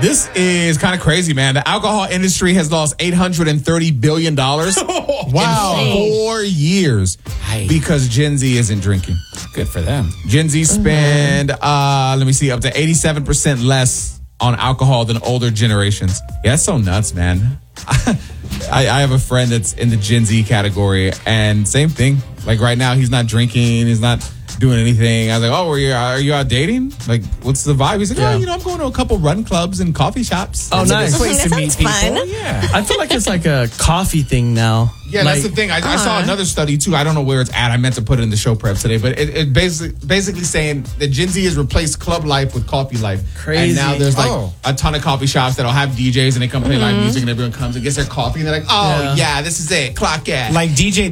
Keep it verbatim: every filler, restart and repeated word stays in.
This is kind of crazy, man. The alcohol industry has lost eight hundred thirty billion dollars Wow. in four years because Gen Z isn't drinking. Good for them. Gen Z spend, uh, let me see, up to eighty-seven percent less on alcohol than older generations. Yeah, that's so nuts, man. I, I have a friend that's in the Gen Z category, and same thing. Like right now, he's not drinking. He's not doing anything. I was like, oh, are you, are you out dating? Like, what's the vibe? He's like, Yeah. oh, you know, I'm going to a couple run clubs and coffee shops. Oh, It's a nice. good place That to meet sounds people. fun. Yeah. I feel like it's like a coffee thing now. Yeah, like, that's the thing. I, I saw another study too. I don't know where it's at. I meant to put it in the show prep today, but it, it basically basically saying that Gen Z has replaced club life with coffee life. Crazy. And now there's like Oh. a ton of coffee shops that'll have D Js and they come play live music and everyone comes and gets their coffee and they're like, oh Yeah. yeah, this is it. Clock it. Like D J